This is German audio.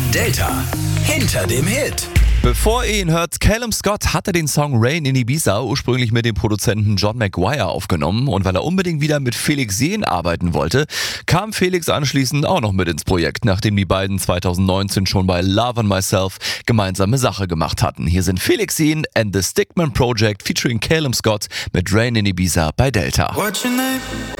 Delta hinter dem Hit. Bevor ihr ihn hört, Calum Scott hatte den Song Rain in Ibiza ursprünglich mit dem Produzenten John Maguire aufgenommen und weil er unbedingt wieder mit Felix Jähn arbeiten wollte, kam Felix anschließend auch noch mit ins Projekt, nachdem die beiden 2019 schon bei Love on Myself gemeinsame Sache gemacht hatten. Hier sind Felix Jähn and the Stickman Project featuring Calum Scott mit Rain in Ibiza bei Delta. What's your name?